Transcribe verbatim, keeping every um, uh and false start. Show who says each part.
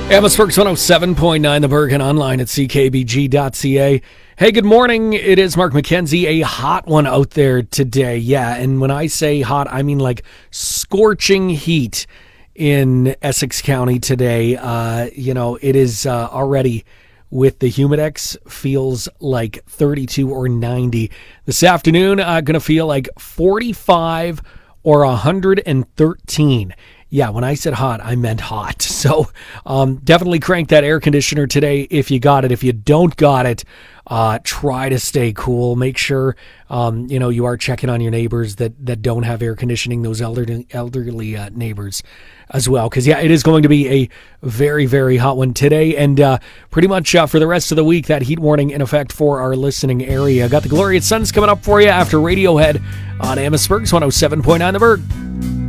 Speaker 1: Amherstburg's one oh seven point nine, The Bergen, online at c k b g dot c a. Hey, good morning. It is Mark McKenzie. A hot one out there today. Yeah, and when I say hot, I mean like scorching heat in Essex County today. Uh, you know, it is uh, already with the Humidex feels like thirty-two or ninety. This afternoon, uh, going to feel like forty-five or one hundred thirteen. Yeah, when I said hot, I meant hot. So um, definitely crank that air conditioner today if you got it. If you don't got it, uh, try to stay cool. Make sure um, you know you are checking on your neighbors that, that don't have air conditioning, those elderly, elderly uh, neighbors as well. Because, yeah, it is going to be a very, very hot one today. And uh, pretty much uh, for the rest of the week, that heat warning in effect for our listening area. Got the Glorious Suns coming up for you after Radiohead on Amherstburg's one oh seven point nine The Berg.